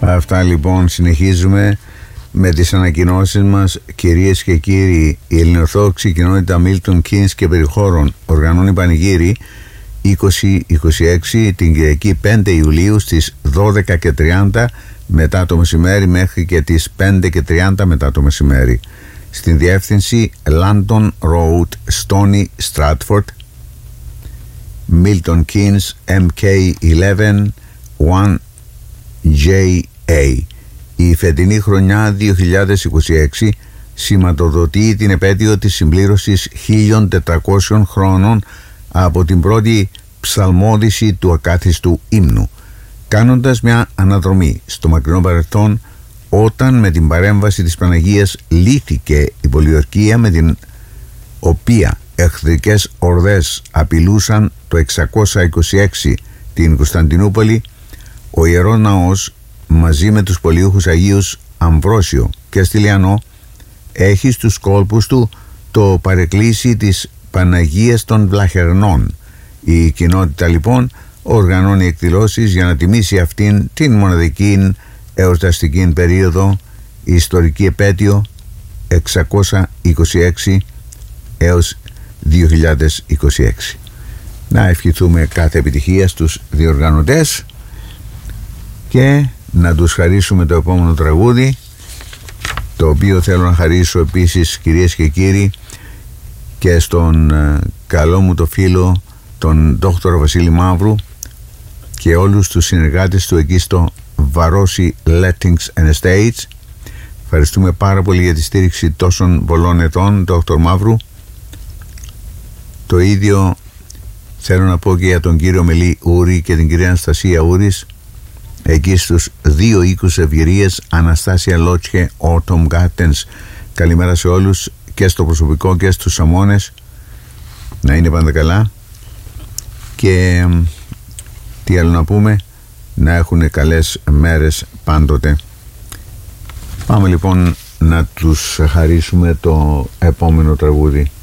Αυτά λοιπόν, συνεχίζουμε με τις ανακοινώσεις μας. Κυρίες και κύριοι, η Ελληνοορθόδοξη Κοινότητα Milton Keynes και περιχώρων οργανώνει πανηγύρι 2026 την Κυριακή 5 Ιουλίου στις 12:30 μετά το μεσημέρι μέχρι και τις 5:30 μετά το μεσημέρι στην διεύθυνση London Road, Stony Stratford, Milton Keynes, MK11 1JA. Η φετινή χρονιά 2026 σηματοδοτεί την επέτειο της συμπλήρωσης 1400 χρόνων από την πρώτη ψαλμόδηση του ακάθιστου ύμνου, κάνοντας μια αναδρομή στο μακρινό παρελθόν, όταν με την παρέμβαση της Παναγίας λύθηκε η πολιορκία με την οποία εχθρικές ορδές απειλούσαν το 626 την Κωνσταντινούπολη. Ο Ιερός Ναός, μαζί με τους πολιούχους Αγίους Αμβρόσιο και Στυλιανό, έχει στους κόλπους του το παρεκκλήσι της Παναγίας των Βλαχερνών. Η κοινότητα λοιπόν οργανώνει εκδηλώσεις για να τιμήσει αυτήν την μοναδική εορταστική περίοδο, η ιστορική επέτειο 626 έως 2026. Να ευχηθούμε κάθε επιτυχία στους διοργανωτές και να τους χαρίσουμε το επόμενο τραγούδι, το οποίο θέλω να χαρίσω επίσης, κυρίες και κύριοι, και στον καλό μου το φίλο τον Δόκτωρο Βασίλη Μαύρου και όλους τους συνεργάτες του εκεί στο Βαρόσι Lettings and Estates. Ευχαριστούμε πάρα πολύ για τη στήριξη τόσων πολλών ετών, Δόκτωρ Μαύρου. Το ίδιο θέλω να πω και για τον κύριο Μελή Ούρη και την κυρία Αναστασία Ούρης, εκεί στους δύο οίκους ευγυρίας, Αναστάσια Λότσχε, Autumn Gardens. Καλημέρα σε όλους, και στο προσωπικό και στους αμώνες, να είναι πάντα καλά και τι άλλο να πούμε, να έχουν καλές μέρες πάντοτε. Πάμε λοιπόν να τους χαρίσουμε το επόμενο τραγούδι.